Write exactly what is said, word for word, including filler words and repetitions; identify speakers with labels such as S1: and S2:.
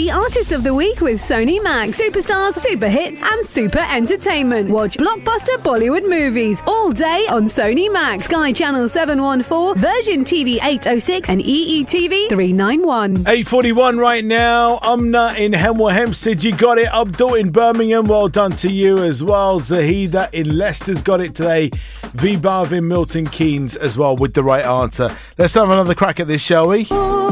S1: T V Artist of the Week with Sony Max. Superstars, super hits and super entertainment. Watch blockbuster Bollywood movies all day on Sony Max. Sky Channel seven one four, Virgin T V eight oh six and E E T V three ninety-one.
S2: eight forty-one right now. Umna in Hemel Hempstead. You got it. Abdul in Birmingham. Well done to you as well. Zahida in Leicester's got it today. Vibav in Milton Keynes as well with the right answer. Let's have another crack at this, shall we?